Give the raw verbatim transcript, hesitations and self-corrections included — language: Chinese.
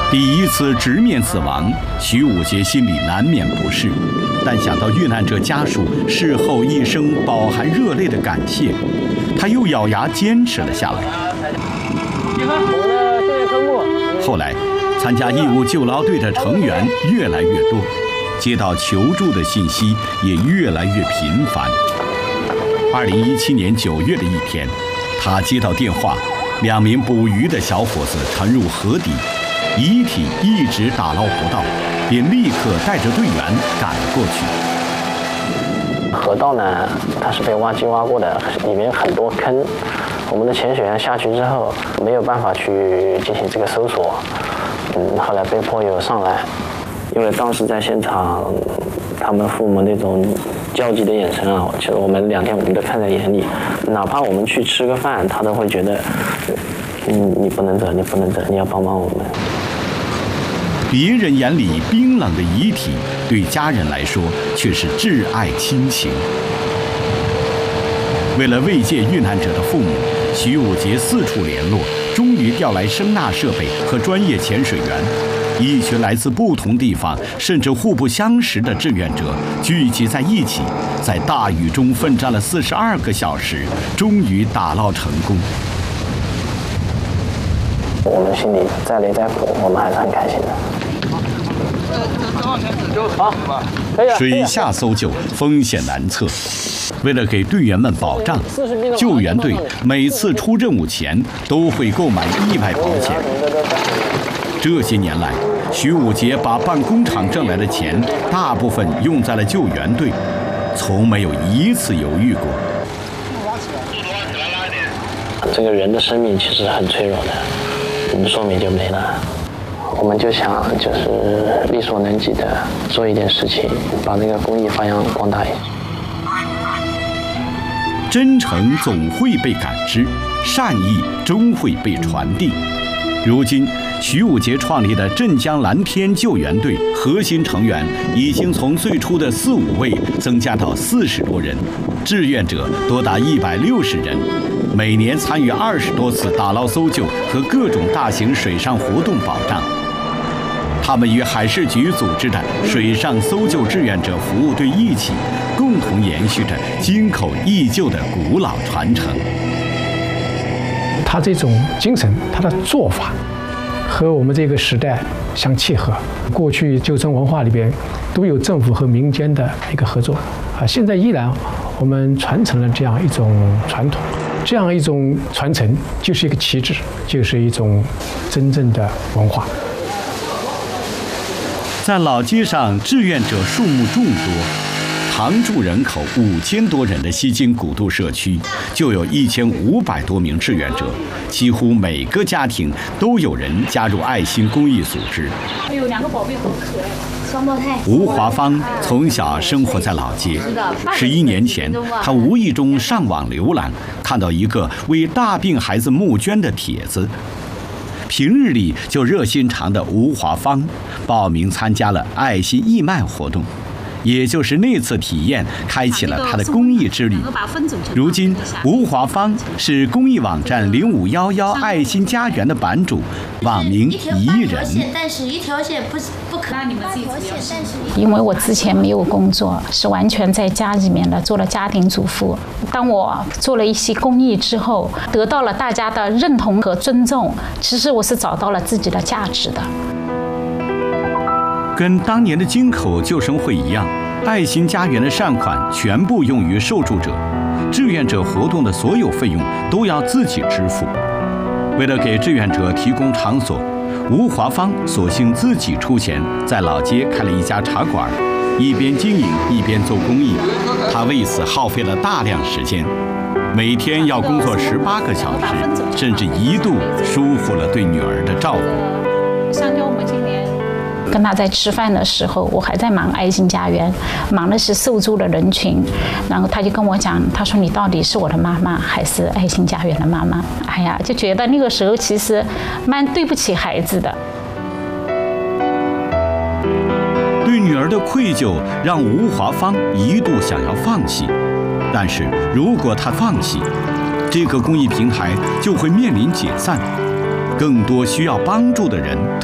第一次直面死亡，徐武杰心里难免不适，但想到遇难者家属事后一声饱含热泪的感谢，他又咬牙坚持了下来。后来，参加义务救捞队的成员越来越多，接到求助的信息也越来越频繁。二零一七年九月的一天，他接到电话，两名捕鱼的小伙子沉入河底，遗体一直打捞不到，便立刻带着队员赶了过去。 河道呢，它是被挖机挖过的，里面很多坑。我们的潜水员下去之后没有办法去进行这个搜索，嗯，后来被迫又上来，因为当时在现场，他们父母那种焦急的眼神啊，其实我们两天我们都看在眼里，哪怕我们去吃个饭，他都会觉得，嗯，你不能走，你不能走，你要帮帮我们。 别人眼里冰冷的遗体，对家人来说却是挚爱亲情。为了慰藉遇难者的父母，徐武杰四处联络，终于调来声纳设备和专业潜水员。一群来自不同地方，甚至互不相识的志愿者聚集在一起，在大雨中奋战了四十二个小时，终于打捞成功。 我们心里再累再苦，我们还是很开心的。好， 水下搜救风险难测，为了给队员们保障，救援队每次出任务前都会购买意外保险。这些年来，徐武杰把办工厂挣来的钱大部分用在了救援队，从没有一次犹豫过。 这个人的生命其实很脆弱的，我们说没就没了。我们就想，就是力所能及的做一点事情，把这个公益发扬光大一些。 真诚总会被感知，善意终会被传递。如今，徐武杰创立的镇江蓝天救援队核心成员已经从最初的四五位增加到四十多人，志愿者多达一百六十人，每年参与二十多次打捞搜救和各种大型水上活动保障。他们与海事局组织的水上搜救志愿者服务队一起，共同延续着京口义救的古老传承。 他这种精神，他的做法和我们这个时代相契合。过去救生文化里边都有政府和民间的一个合作啊，现在依然我们传承了这样一种传统，这样一种传承就是一个旗帜，就是一种真正的文化。 在老街上，志愿者数目众多。常住人口五千多人的西京古渡社区，就有一千五百多名志愿者，几乎每个家庭都有人加入爱心公益组织。 哎呦，两个宝贝好可爱，双胞胎。 吴华芳从小生活在老街，十一年前，她无意中上网浏览，看到一个为大病孩子募捐的帖子。平日里就热心肠的吴华芳报名参加了爱心义卖活动，也就是那次体验开启了他的公益之旅。如今，吴华芳是公益网站零五幺幺爱心家园的版主，网名一人。 但是一条线不不可能。 因为我之前没有工作，是完全在家里面的做了家庭主妇。当我做了一些公益之后，得到了大家的认同和尊重，其实我是找到了自己的价值的。 跟当年的京口救生会一样，爱心家园的善款全部用于受助者，志愿者活动的所有费用都要自己支付。为了给志愿者提供场所，吴华芳索性自己出钱，在老街开了一家茶馆，一边经营一边做公益。他为此耗费了大量时间，每天要工作十八个小时，甚至一度疏忽了对女儿的照顾。 香蕉，我们今年跟他在吃饭的时候，我还在忙爱心家园，忙的是受助的人群。然后他就跟我讲，他说你到底是我的妈妈还是爱心家园的妈妈？哎呀，就觉得那个时候其实蛮对不起孩子的。 对女儿的愧疚让吴华芳一度想要放弃，但是如果她放弃，这个公益平台就会面临解散，更多需要帮助的人